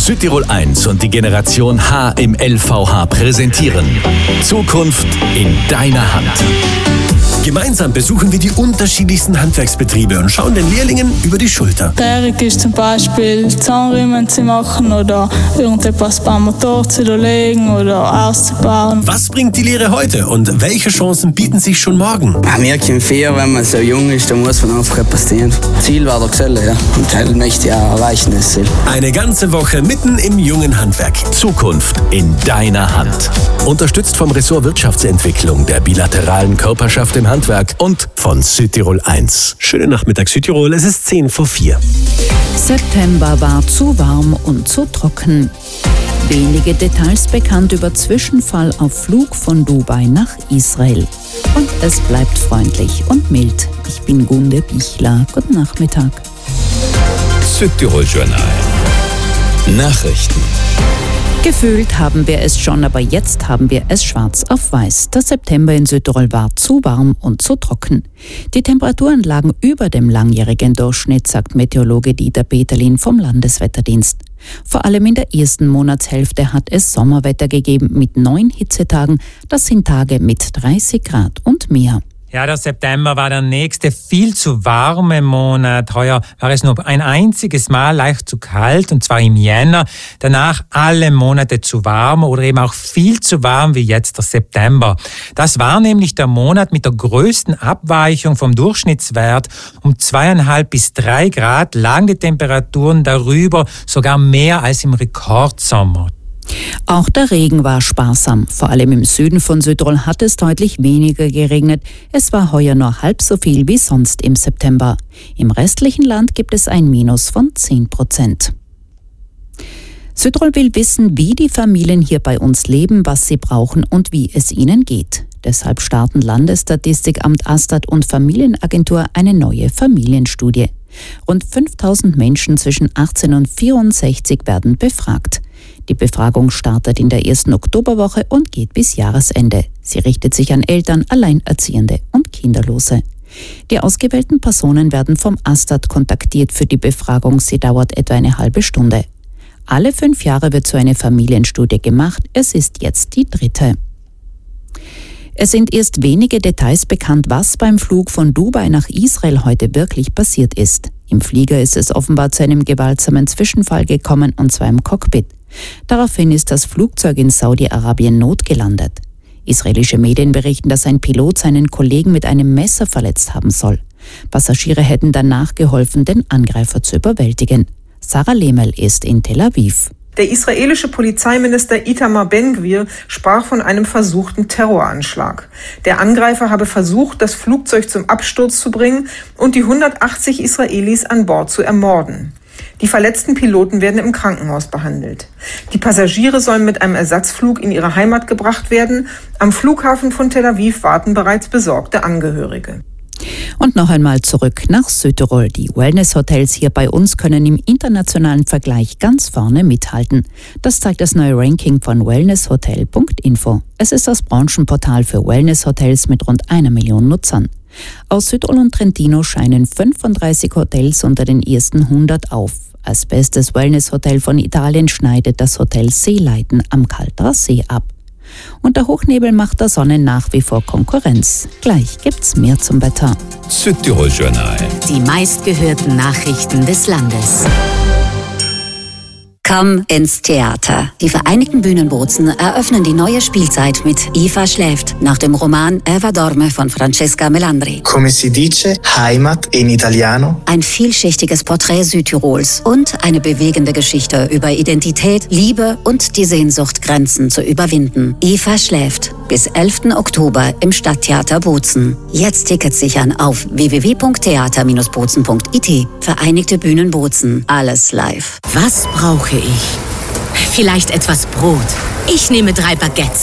Südtirol 1 und die Generation H im LVH präsentieren Zukunft in deiner Hand. Gemeinsam besuchen wir die unterschiedlichsten Handwerksbetriebe und schauen den Lehrlingen über die Schulter. Lehrig ist zum Beispiel Zahnriemen zu machen oder irgendetwas beim Motor zu legen oder auszubauen. Was bringt die Lehre heute und welche Chancen bieten sich schon morgen? Mir kommt vor, wenn man so jung ist, dann muss man einfach etwas tun. Ziel war der Geselle, ja. Und das möchte ich auch erreichen, das Ziel. Eine ganze Woche mitten im jungen Handwerk. Zukunft in deiner Hand. Unterstützt vom Ressort Wirtschaftsentwicklung, der bilateralen Körperschaft im Handwerk und von Südtirol 1. Schönen Nachmittag Südtirol, es ist 4:10. September war zu warm und zu trocken. Wenige Details bekannt über Zwischenfall auf Flug von Dubai nach Israel. Und es bleibt freundlich und mild. Ich bin Gunde Bichler. Guten Nachmittag. Südtirol Journal. Nachrichten. Gefühlt haben wir es schon, aber jetzt haben wir es schwarz auf weiß. Der September in Südtirol war zu warm und zu trocken. Die Temperaturen lagen über dem langjährigen Durchschnitt, sagt Meteorologe Dieter Peterlin vom Landeswetterdienst. Vor allem in der ersten Monatshälfte hat es Sommerwetter gegeben mit 9 Hitzetagen. Das sind Tage mit 30 Grad und mehr. Ja, der September war der nächste viel zu warme Monat. Heuer war es nur ein einziges Mal leicht zu kalt, und zwar im Jänner. Danach alle Monate zu warm oder eben auch viel zu warm wie jetzt der September. Das war nämlich der Monat mit der größten Abweichung vom Durchschnittswert. Um 2,5 bis 3 Grad lagen die Temperaturen darüber, sogar mehr als im Rekordsommer. Auch der Regen war sparsam. Vor allem im Süden von Südtirol hat es deutlich weniger geregnet. Es war heuer nur halb so viel wie sonst im September. Im restlichen Land gibt es ein Minus von 10%. Südtirol will wissen, wie die Familien hier bei uns leben, was sie brauchen und wie es ihnen geht. Deshalb starten Landesstatistikamt AStA und Familienagentur eine neue Familienstudie. Rund 5000 Menschen zwischen 18 und 64 werden befragt. Die Befragung startet in der ersten Oktoberwoche und geht bis Jahresende. Sie richtet sich an Eltern, Alleinerziehende und Kinderlose. Die ausgewählten Personen werden vom AStA kontaktiert für die Befragung. Sie dauert etwa eine halbe Stunde. Alle 5 Jahre wird so eine Familienstudie gemacht. Es ist jetzt die 3. Es sind erst wenige Details bekannt, was beim Flug von Dubai nach Israel heute wirklich passiert ist. Im Flieger ist es offenbar zu einem gewaltsamen Zwischenfall gekommen, und zwar im Cockpit. Daraufhin ist das Flugzeug in Saudi-Arabien notgelandet. Israelische Medien berichten, dass ein Pilot seinen Kollegen mit einem Messer verletzt haben soll. Passagiere hätten danach geholfen, den Angreifer zu überwältigen. Sarah Lehmel ist in Tel Aviv. Der israelische Polizeiminister Itamar Ben-Gvir sprach von einem versuchten Terroranschlag. Der Angreifer habe versucht, das Flugzeug zum Absturz zu bringen und die 180 Israelis an Bord zu ermorden. Die verletzten Piloten werden im Krankenhaus behandelt. Die Passagiere sollen mit einem Ersatzflug in ihre Heimat gebracht werden. Am Flughafen von Tel Aviv warten bereits besorgte Angehörige. Und noch einmal zurück nach Südtirol. Die Wellness-Hotels hier bei uns können im internationalen Vergleich ganz vorne mithalten. Das zeigt das neue Ranking von wellnesshotel.info. Es ist das Branchenportal für Wellness-Hotels mit rund 1 Million Nutzern. Aus Südtirol und Trentino scheinen 35 Hotels unter den ersten 100 auf. Als bestes Wellness-Hotel von Italien schneidet das Hotel Seeleiten am Kalterer See ab. Und der Hochnebel macht der Sonne nach wie vor Konkurrenz. Gleich gibt's mehr zum Wetter. Südtirol Journal. Die meistgehörten Nachrichten des Landes. Komm ins Theater. Die Vereinigten Bühnenbozen eröffnen die neue Spielzeit mit Eva schläft, nach dem Roman Eva dorme von Francesca Melandri. Come si dice, Heimat in Italiano. Ein vielschichtiges Porträt Südtirols und eine bewegende Geschichte über Identität, Liebe und die Sehnsucht, Grenzen zu überwinden. Eva schläft. Bis 11. Oktober im Stadttheater Bozen. Jetzt Tickets sichern auf www.theater-bozen.it. Vereinigte Bühnen Bozen. Alles live. Was brauche ich? Vielleicht etwas Brot. Ich nehme 3 Baguettes.